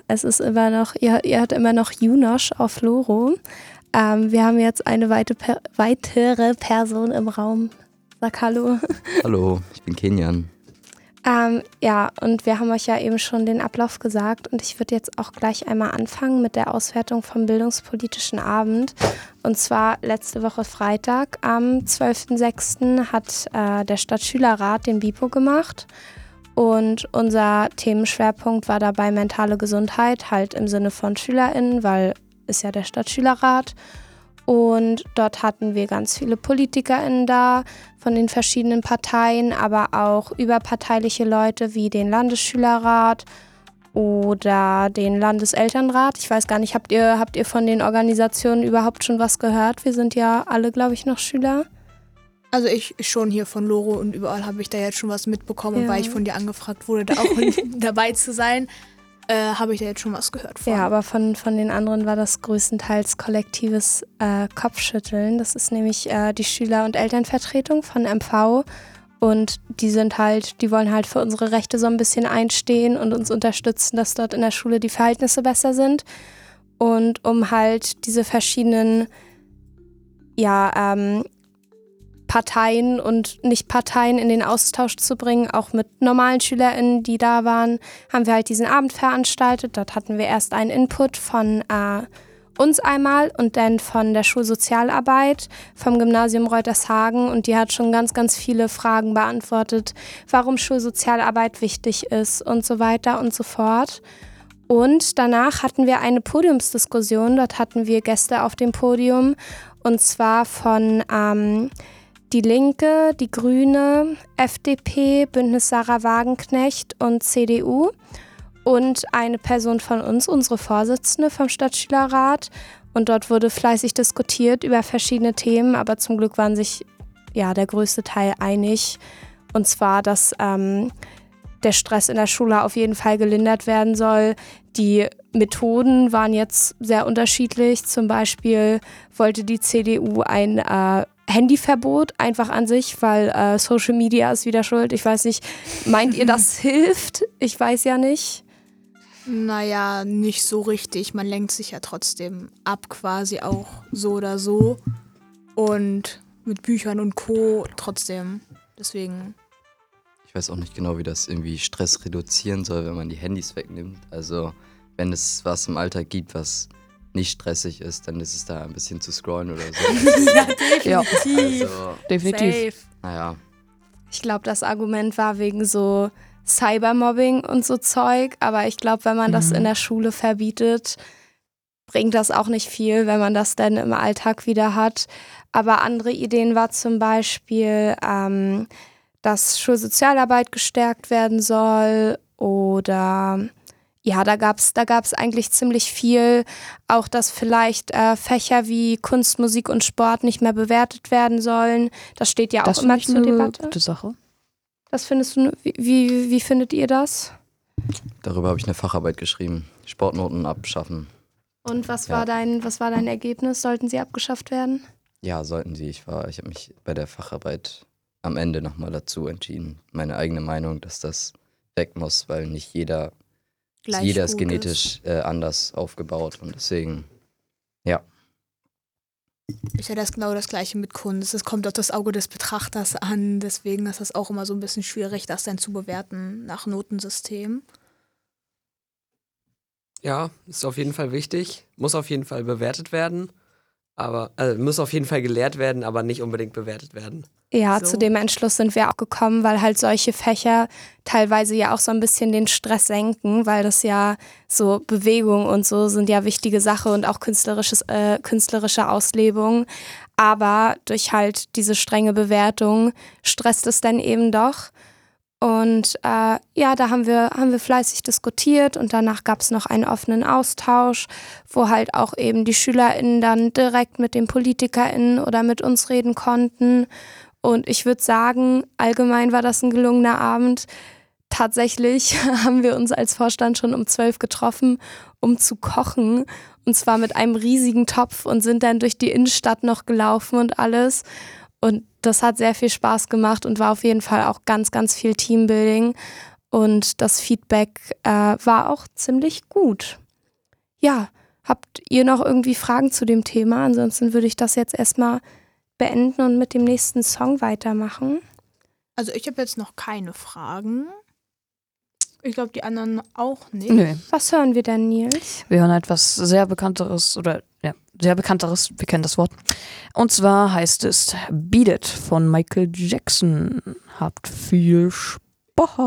es ist immer noch, ihr hört immer noch Junosch auf Loro. Wir haben jetzt eine weitere Person im Raum. Sag hallo. Hallo, ich bin Kenian. Ja, und wir haben euch ja eben schon den Ablauf gesagt und ich würde jetzt auch gleich einmal anfangen mit der Auswertung vom Bildungspolitischen Abend. Und zwar letzte Woche Freitag am 12.06. hat der Stadtschülerrat den BIPO gemacht und unser Themenschwerpunkt war dabei mentale Gesundheit, halt im Sinne von SchülerInnen, weil ist ja der Stadtschülerrat. Und dort hatten wir ganz viele PolitikerInnen da von den verschiedenen Parteien, aber auch überparteiliche Leute wie den Landesschülerrat oder den Landeselternrat. Ich weiß gar nicht, habt ihr von den Organisationen überhaupt schon was gehört? Wir sind ja alle, glaube ich, noch Schüler. Also ich schon hier von Loro und überall habe ich da jetzt schon was mitbekommen, Ja. weil ich von dir angefragt wurde, da auch dabei zu sein. Habe ich da jetzt schon was gehört von. Ja, aber von den anderen war das größtenteils kollektives Kopfschütteln. Das ist nämlich die Schüler- und Elternvertretung von MV und die wollen halt für unsere Rechte so ein bisschen einstehen und uns unterstützen, dass dort in der Schule die Verhältnisse besser sind und um halt diese verschiedenen Parteien und Nicht-Parteien in den Austausch zu bringen, auch mit normalen SchülerInnen, die da waren, haben wir halt diesen Abend veranstaltet. Dort hatten wir erst einen Input von uns einmal und dann von der Schulsozialarbeit vom Gymnasium Reutershagen und die hat schon ganz, ganz viele Fragen beantwortet, warum Schulsozialarbeit wichtig ist und so weiter und so fort. Und danach hatten wir eine Podiumsdiskussion, dort hatten wir Gäste auf dem Podium und zwar von Die Linke, die Grüne, FDP, Bündnis Sarah Wagenknecht und CDU und eine Person von uns, unsere Vorsitzende vom Stadtschülerrat. Und dort wurde fleißig diskutiert über verschiedene Themen, aber zum Glück waren sich der größte Teil einig. Und zwar, dass der Stress in der Schule auf jeden Fall gelindert werden soll. Die Methoden waren jetzt sehr unterschiedlich. Zum Beispiel wollte die CDU ein Handyverbot einfach an sich, weil Social Media ist wieder schuld. Ich weiß nicht, meint ihr, das hilft? Ich weiß ja nicht. Naja, nicht so richtig. Man lenkt sich ja trotzdem ab, quasi auch so oder so. Und mit Büchern und Co. trotzdem. Deswegen. Ich weiß auch nicht genau, wie das irgendwie Stress reduzieren soll, wenn man die Handys wegnimmt. Also wenn es was im Alltag gibt, was nicht stressig ist, dann ist es da ein bisschen zu scrollen oder so. Ja, definitiv. Also, Definitiv. Safe. naja, Ich glaube, das Argument war wegen so Cybermobbing und so Zeug. Aber ich glaube, wenn man das in der Schule verbietet, bringt das auch nicht viel, wenn man das dann im Alltag wieder hat. Aber andere Ideen war zum Beispiel, dass Schulsozialarbeit gestärkt werden soll oder ja, da gab's eigentlich ziemlich viel. Auch, dass vielleicht Fächer wie Kunst, Musik und Sport nicht mehr bewertet werden sollen. Das steht ja auch immer zur Debatte. Gute Sache. Das findest du, wie findet ihr das? darüber habe ich eine Facharbeit geschrieben. Sportnoten abschaffen. Und was war dein Ergebnis? Sollten sie abgeschafft werden? Ja, sollten sie. Ich habe mich bei der Facharbeit am Ende nochmal dazu entschieden. Meine eigene Meinung, dass das weg muss, weil nicht jeder ist genetisch anders aufgebaut und deswegen, ja. Ist ja genau das Gleiche mit Kunst. Es kommt auf das Auge des Betrachters an. Deswegen ist das auch immer so ein bisschen schwierig, das dann zu bewerten nach Notensystem. Ja, ist auf jeden Fall wichtig. Muss auf jeden Fall bewertet werden. Aber muss auf jeden Fall gelehrt werden, aber nicht unbedingt bewertet werden. Ja, So. zu dem Entschluss sind wir auch gekommen, weil halt solche Fächer teilweise ja auch so ein bisschen den Stress senken, weil das ja so Bewegung und so sind ja wichtige Sache und auch künstlerische Auslebung. Aber durch halt diese strenge Bewertung stresst es dann eben doch. Und da haben wir fleißig diskutiert und danach gab es noch einen offenen Austausch, wo halt auch eben die SchülerInnen dann direkt mit den PolitikerInnen oder mit uns reden konnten. Und ich würde sagen, allgemein war das ein gelungener Abend. Tatsächlich haben wir uns als Vorstand schon um 12 getroffen, um zu kochen. Und zwar mit einem riesigen Topf und sind dann durch die Innenstadt noch gelaufen und alles. Und das hat sehr viel Spaß gemacht und war auf jeden Fall auch ganz, ganz viel Teambuilding. und das Feedback war auch ziemlich gut. Ja, habt ihr noch irgendwie Fragen zu dem Thema? Ansonsten würde ich das jetzt erstmal beenden und mit dem nächsten Song weitermachen. Also ich habe jetzt noch keine Fragen. Ich glaube, die anderen auch nicht. Nö. Was hören wir denn, Nils? Wir hören etwas sehr Bekannteres sehr Bekannteres, wir kennen das Wort. Und zwar heißt es Beat It von Michael Jackson. Habt viel Spaß.